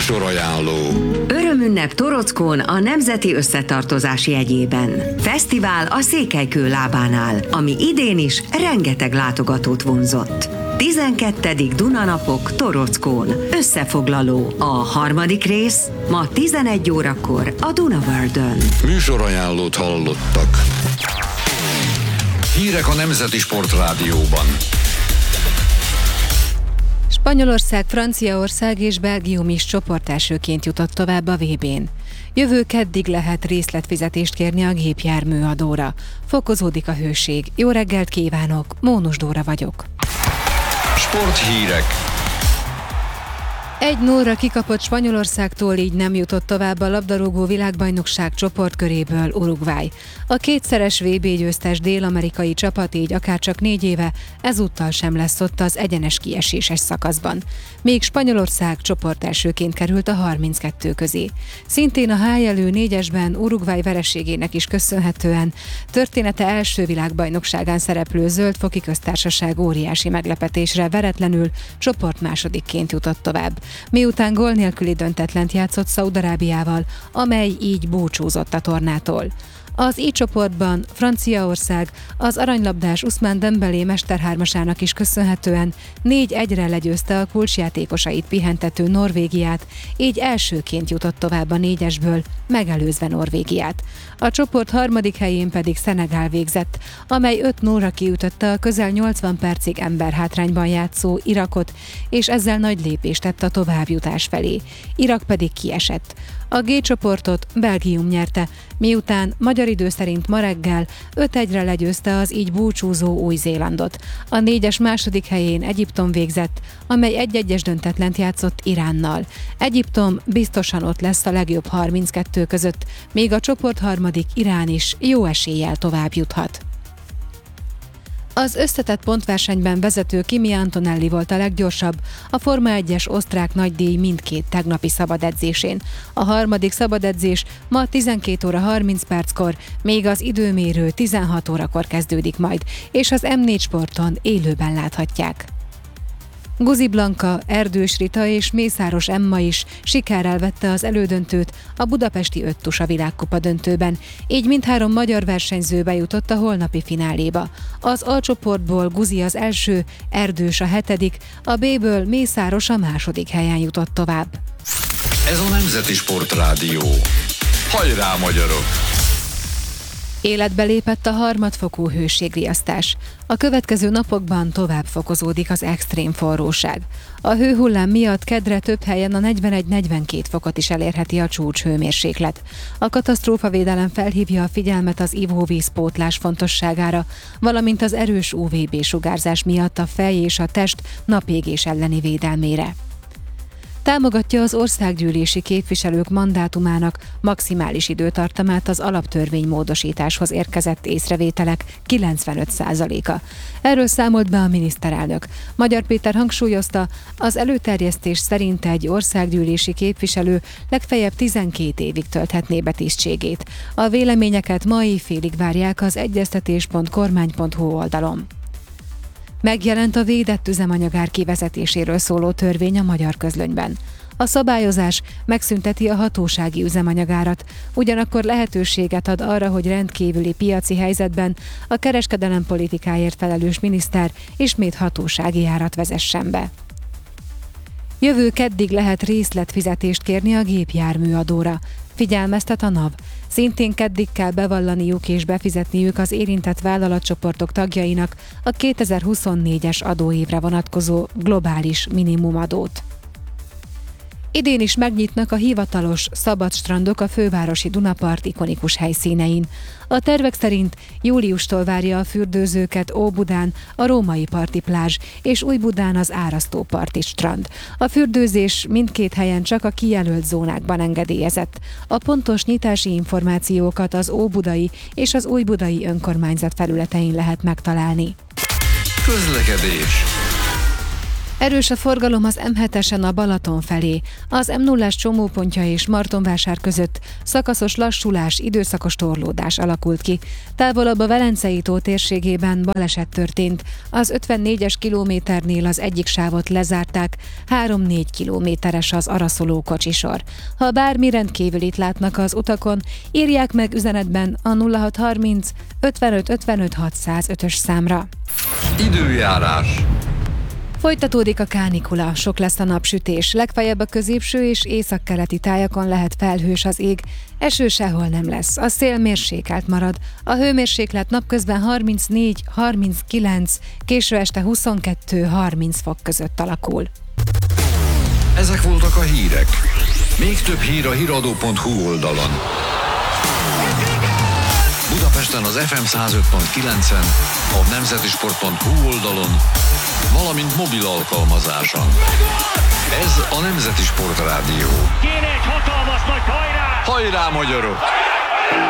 Műsorajánló. Örömünnep Torockón a Nemzeti Összetartozás jegyében. Fesztivál a Székelykő lábánál, ami idén is rengeteg látogatót vonzott. 12. Dunanapok Torockón. Összefoglaló. A harmadik rész ma 11 órakor a Dunaworldön. Műsorajánlót hallottak. Hírek a Nemzeti Sportrádióban. Spanyolország, Franciaország és Belgium is csoportelsőként jutott tovább a VB-n. Jövő keddig lehet részletfizetést kérni a gépjárműadóra. Fokozódik a hőség. Jó reggelt kívánok, Mónus Dóra vagyok. Sporthírek. 1-0-ra kikapott Spanyolországtól, így nem jutott tovább a labdarúgó világbajnokság csoportköréből Uruguay. A kétszeres VB győztes dél-amerikai csapat így akárcsak 4 éve ezúttal sem lesz ott az egyenes kieséses szakaszban. Még Spanyolország csoportelsőként került a 32 közé. Szintén a H-jelű 4-esben Uruguay vereségének is köszönhetően története első világbajnokságán szereplő Zöld-foki Köztársaság óriási meglepetésre veretlenül csoportmásodikként jutott tovább, miután gól nélküli döntetlent játszott Szaúd-Arábiával, amely így búcsúzott a tornától. Az I csoportban Franciaország az aranylabdás Ousmane Dembélé mesterhármasának is köszönhetően 4-1-re legyőzte a kulcsjátékosait pihentető Norvégiát, így elsőként jutott tovább a 4-esből, megelőzve Norvégiát. A csoport harmadik helyén pedig Szenegál végzett, amely 5-0-ra kiütötte a közel 80 percig emberhátrányban játszó Irakot, és ezzel nagy lépést tett a továbbjutás felé. Irak pedig kiesett. A G csoportot Belgium nyerte, miután magyar idő szerint ma reggel 5-1-re legyőzte az így búcsúzó Új-Zélandot. A 4-es második helyén Egyiptom végzett, amely 1-1-es döntetlent játszott Iránnal. Egyiptom biztosan ott lesz a legjobb 32 között, még a csoport harmadik Irán is jó eséllyel tovább juthat. Az összetett pontversenyben vezető Kimi Antonelli volt a leggyorsabb a Forma 1-es osztrák nagydíj mindkét tegnapi szabadedzésén. A harmadik szabadedzés ma 12 óra 30 perckor, még az időmérő 16 órakor kezdődik majd, és az M4 Sporton élőben láthatják. Guzi Blanka, Erdős Rita és Mészáros Emma is sikerrel vette az elődöntőt a budapesti öttusa világkupa döntőben, így mindhárom magyar versenyző bejutott a holnapi fináléba. Az A csoportból Guzi az első, Erdős a 7., a B-ből Mészáros a második helyen jutott tovább. Ez a Nemzeti Sportrádió. Hajrá, magyarok! Életbe lépett a harmadfokú hőségriasztás. A következő napokban tovább fokozódik az extrém forróság. A hőhullám miatt kedre több helyen a 41-42 fokot is elérheti a csúcshőmérséklet. A katasztrófavédelem felhívja a figyelmet az ivóvízpótlás fontosságára, valamint az erős UVB-sugárzás miatt a fej és a test napégés elleni védelmére. Támogatja az országgyűlési képviselők mandátumának maximális időtartamát az alaptörvény módosításhoz érkezett észrevételek 95%-a. Erről számolt be a miniszterelnök. Magyar Péter hangsúlyozta, az előterjesztés szerint egy országgyűlési képviselő legfeljebb 12 évig tölthetné be tisztségét. A véleményeket ma éjfélig várják az egyeztetés.kormány.hu oldalon. Megjelent a védett üzemanyagár kivezetéséről szóló törvény a Magyar Közlönyben. A szabályozás megszünteti a hatósági üzemanyagárat, ugyanakkor lehetőséget ad arra, hogy rendkívüli piaci helyzetben a kereskedelem politikáért felelős miniszter ismét hatósági árat vezessen be. Jövő keddig lehet részletfizetést kérni a gépjárműadóra, figyelmeztet a NAV. Szintén keddig kell bevallaniuk és befizetniük az érintett vállalatcsoportok tagjainak a 2024-es adóévre vonatkozó globális minimumadót. Idén is megnyitnak a hivatalos szabad strandok a fővárosi Dunapart ikonikus helyszínein. A tervek szerint júliustól várja a fürdőzőket Óbudán a Római Parti plázs és Újbudán az Árasztó parti strand. A fürdőzés mindkét helyen csak a kijelölt zónákban engedélyezett. A pontos nyitási információkat az óbudai és az újbudai önkormányzat felületein lehet megtalálni. Közlekedés. Erős a forgalom az M7-esen a Balaton felé. Az M0-ás csomópontja és Martonvásár között szakaszos lassulás, időszakos torlódás alakult ki. Távolabb a Velencei tó térségében baleset történt. Az 54-es kilométernél az egyik sávot lezárták, 3-4 kilométeres az araszoló kocsisor. Ha bármi rendkívülit látnak az utakon, írják meg üzenetben a 0630 55 55 605-ös számra. Időjárás. Folytatódik a kánikula, sok lesz a napsütés, legfeljebb a középső és északkeleti tájakon lehet felhős az ég, eső sehol nem lesz, a szél mérsékelt marad, a hőmérséklet napközben 34-39, késő este 22-30 fok között alakul. Ezek voltak a hírek. Még több hír a hiradó.hu oldalon. Budapesten az FM 105.9-en, a nemzetisport.hu oldalon, valamint mobil alkalmazáson. Ez a Nemzeti Sport Rádió. Kéne egy hatalmas nagy hajrá! Hajrá, magyarok!